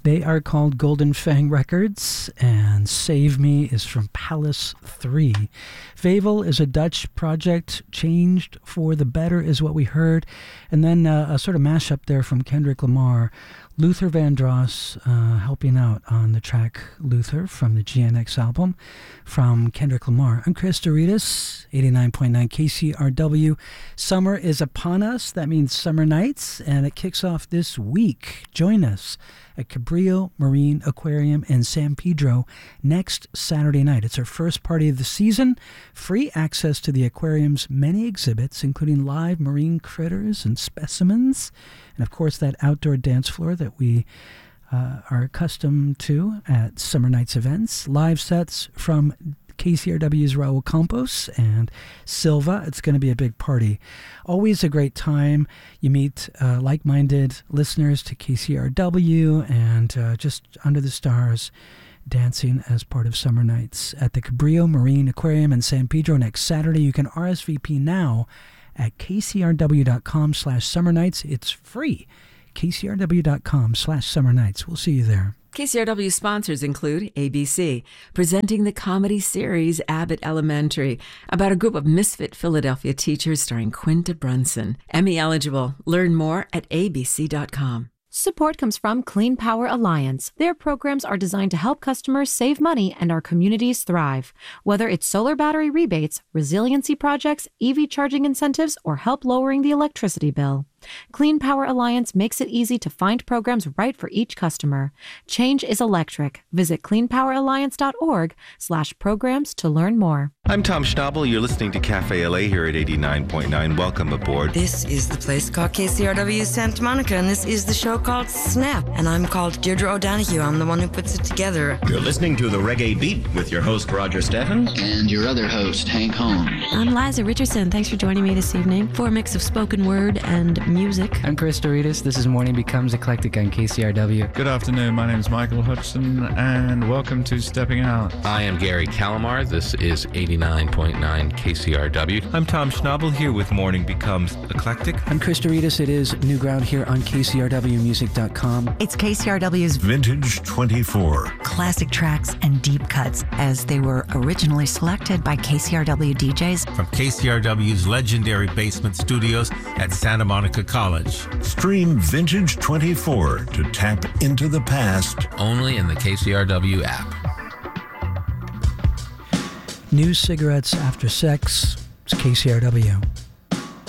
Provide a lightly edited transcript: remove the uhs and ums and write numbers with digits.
They are called Golden Fang Records, and Save Me is from Palace 3. Vavel is a Dutch project, changed for the better is what we heard, and then a sort of mashup there from Kendrick Lamar. Luther Vandross helping out on the track Luther from the GNX album from Kendrick Lamar. I'm Chris Doritas, 89.9 KCRW. Summer is upon us. That means summer nights, and it kicks off this week. Join us at Cabrillo Marine Aquarium in San Pedro next Saturday night. It's our first party of the season. Free access to the aquarium's many exhibits, including live marine critters and specimens, and of course that outdoor dance floor that we are accustomed to at Summer Nights events. Live sets from KCRW's Raul Campos and Silva. It's going to be a big party. Always a great time. You meet like-minded listeners to KCRW and just under the stars dancing as part of Summer Nights at the Cabrillo Marine Aquarium in San Pedro next Saturday. You can RSVP now at kcrw.com/summernights. It's free. kcrw.com/summernights. We'll see you there. KCRW sponsors include ABC, presenting the comedy series Abbott Elementary, about a group of misfit Philadelphia teachers starring Quinta Brunson. Emmy eligible. Learn more at abc.com. Support comes from Clean Power Alliance. Their programs are designed to help customers save money and our communities thrive. Whether it's solar battery rebates, resiliency projects, EV charging incentives, or help lowering the electricity bill, Clean Power Alliance makes it easy to find programs right for each customer. Change is electric. Visit cleanpoweralliance.org/programs to learn more. I'm Tom Schnabel. You're listening to Cafe LA here at 89.9. Welcome aboard. This is the place called KCRW Santa Monica, and this is the show called Snap. And I'm called Deirdre O'Donoghue. I'm the one who puts it together. You're listening to The Reggae Beat with your host, Roger Steffens. And your other host, Hank Holmes. I'm Liza Richardson. Thanks for joining me this evening for a mix of spoken word and music. I'm Chris Doritas. This is Morning Becomes Eclectic on KCRW. Good afternoon. My name is Michael Hudson, and welcome to Stepping Out. I am Gary Calamar. This is 89.9 KCRW. I'm Tom Schnabel here with Morning Becomes Eclectic. I'm Chris Doritas. It is new ground here on KCRWmusic.com. It's KCRW's Vintage 24. Classic tracks and deep cuts as they were originally selected by KCRW DJs. From KCRW's legendary basement studios at Santa Monica College. Stream Vintage 24 to tap into the past. Only in the KCRW app. New cigarettes after sex. It's KCRW.